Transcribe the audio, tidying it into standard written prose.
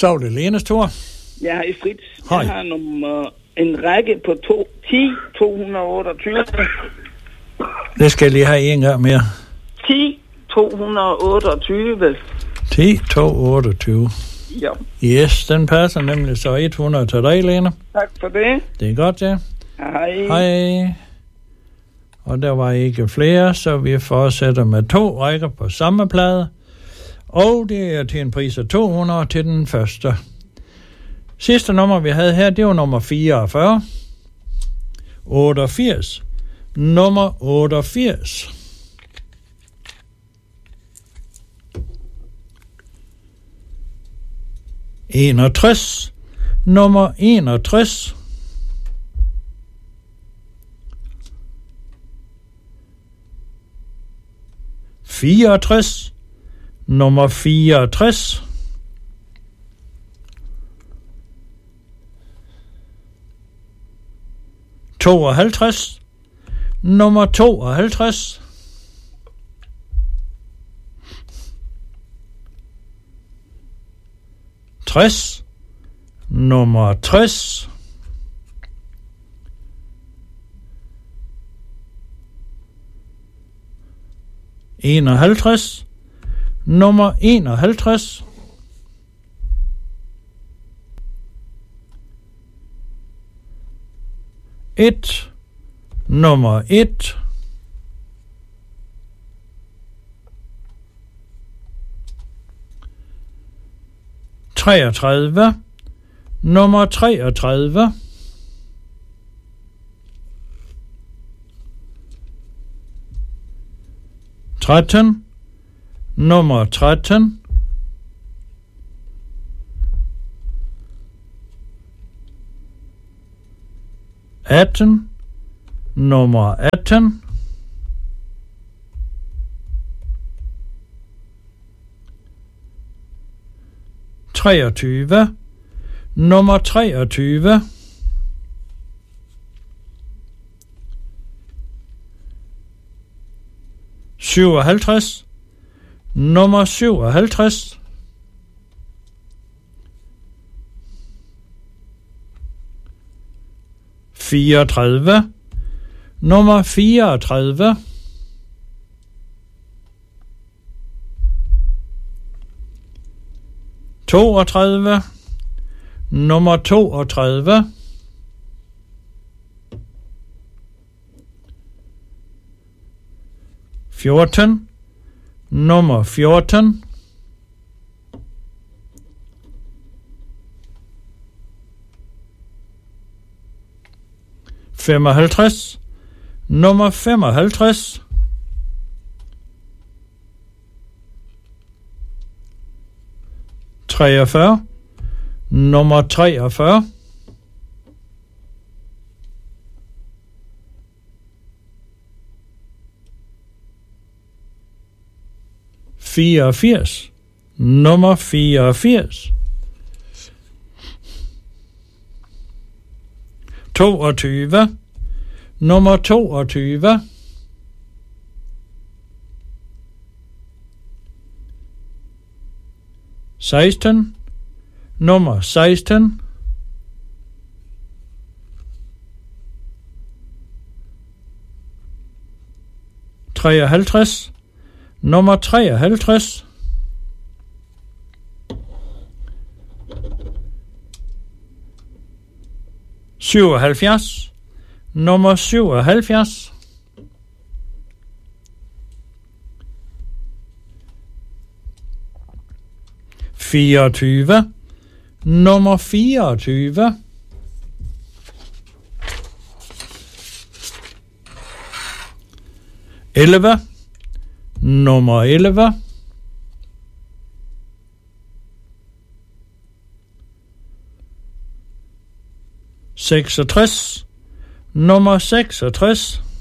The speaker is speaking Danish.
Så er det Lenes tur. Jeg har i Fritz. Hej. Jeg har en række på 228. Det skal jeg lige have en gang mere. 228. 228. Ja. Yes, den passer nemlig så 100 til dig, Lene. Tak for det. Det er godt, ja. Hej. Hej. Og der var ikke flere, så vi fortsætter med 2 rækker på samme plade. Og det er til en pris af 200 til den første. Sidste nummer, vi havde her, det var nummer 44. 88. Nummer 88. Nummer 61. 64. Nummer 64. 52. Nummer 52. 60. Nummer 60. 51. Nummer 51. 1. Nummer 1. 33. Nummer 33. 13. Nummer 13. 18. Nummer 18. 23. Nummer 23. 57. Nummer 57. 34. Nummer 34. 32. Nummer 32. 14. Nummer 14. 55. Nummer 55. 43. Nummer 43. 84. Nummer 84. 22. Nummer 22. 16. Nummer 16. 53. Nummer 53. 77. Nummer 77. 24. Nummer 24. 11. Nummer 11. 66. Nummer 66.